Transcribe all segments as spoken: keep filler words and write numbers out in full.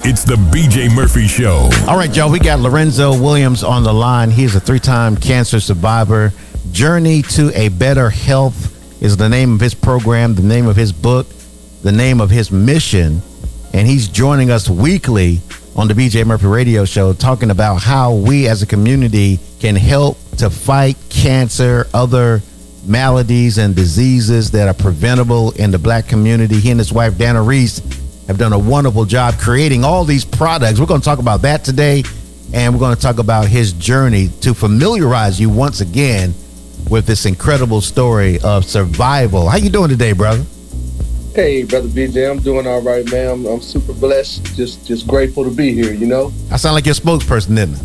It's the B J Murphy Show. All right, y'all, we got Lorenzo Williams on the line. He is a three-time cancer survivor. Journey to a Better Health is the name of his program, the name of his book, the name of his mission. And he's joining us weekly on the B J Murphy Radio Show, talking about how we as a community can help to fight cancer, other maladies and diseases that are preventable in the black community. He and his wife, Dana Reese, have done a wonderful job creating all these products. We're going to talk about that today, and we're going to talk about his journey to familiarize you once again with this incredible story of survival. How you doing today, brother? Hey, Brother B J, I'm doing all right, man. I'm, I'm super blessed, just just grateful to be here, you know? I sound like your spokesperson, didn't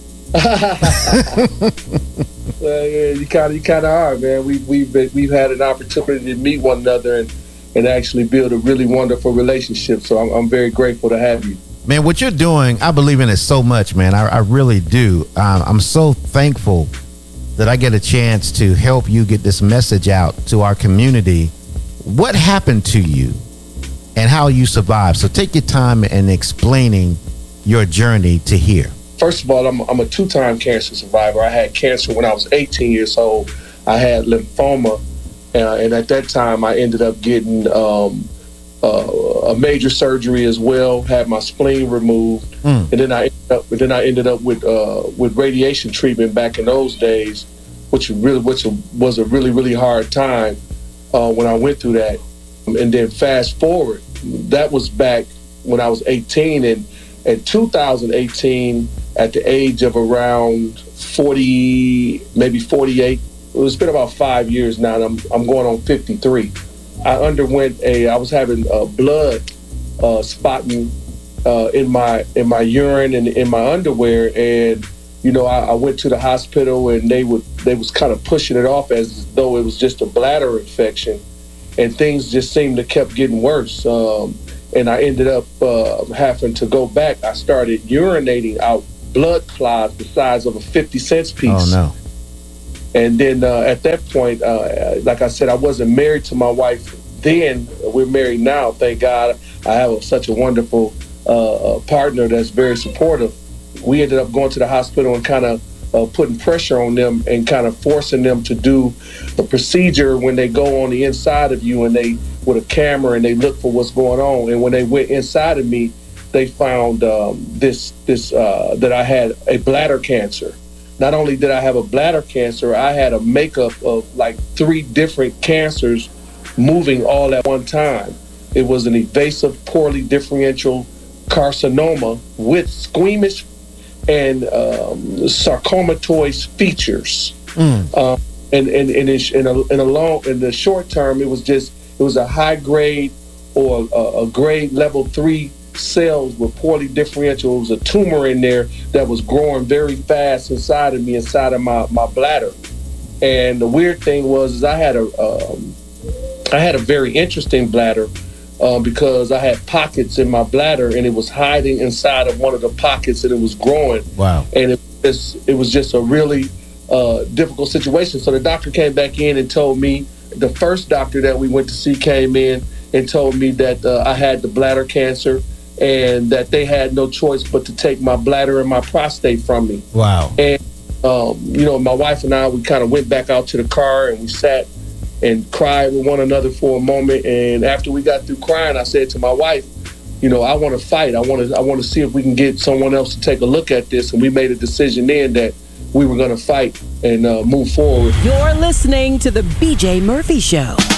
I? Well, yeah, you kind of you kind of are, man. We, we've, been, we've had an opportunity to meet one another and and actually build a really wonderful relationship. So I'm, I'm very grateful to have you. Man, what you're doing, I believe in it so much, man. I, I really do. Um, I'm so thankful that I get a chance to help you get this message out to our community. What happened to you and how you survived? So take your time in explaining your journey to here. First of all, I'm, I'm a two-time cancer survivor. I had cancer when I was eighteen years old. I had lymphoma. Uh, and at that time, I ended up getting um, uh, a major surgery as well. Had my spleen removed, mm. and then I ended up, then I ended up with uh, with radiation treatment back in those days, which really which was a really really hard time uh, when I went through that. And then fast forward, that was back when I was eighteen, and in two thousand eighteen, at the age of around forty, maybe forty-eight. It's been about five years now, and I'm I'm going on fifty-three. I underwent a, I was having uh, blood uh, spotting uh, in my in my urine and in my underwear, and you know I, I went to the hospital, and they would they was kind of pushing it off as though it was just a bladder infection, and things just seemed to kept getting worse. Um, and I ended up uh, having to go back. I started urinating out blood clots the size of a fifty cents piece. Oh no. And then uh, at that point, uh, like I said, I wasn't married to my wife then. We're married now, thank God. I have such a wonderful uh, partner that's very supportive. We ended up going to the hospital and kind of uh, putting pressure on them and kind of forcing them to do the procedure when they go on the inside of you and they with a camera and they look for what's going on. And when they went inside of me, they found um, this this uh, that I had a bladder cancer. Not only did I have a bladder cancer, I had a makeup of like three different cancers moving all at one time. It was an invasive, poorly differential carcinoma with squamous and um, sarcomatoid features. Mm. Um, and and, and in, in, a, in, a long, in the short term, it was just, it was a high grade or a, a grade level three cells were poorly differential. It was a tumor in there that was growing very fast inside of me, inside of my, my bladder. And the weird thing was is I had a um, I had a very interesting bladder um, because I had pockets in my bladder and it was hiding inside of one of the pockets and it was growing. Wow. And it was, it was just a really uh, difficult situation. So the doctor came back in and told me, the first doctor that we went to see came in and told me that uh, I had the bladder cancer and that they had no choice but to take my bladder and my prostate from me. Wow. And, um, you know, my wife and I, we kind of went back out to the car and we sat and cried with one another for a moment. And after we got through crying, I said to my wife, you know, I want to fight. I want to I want to see if we can get someone else to take a look at this. And we made a decision then that we were going to fight and uh, move forward. You're listening to The B J Murphy Show.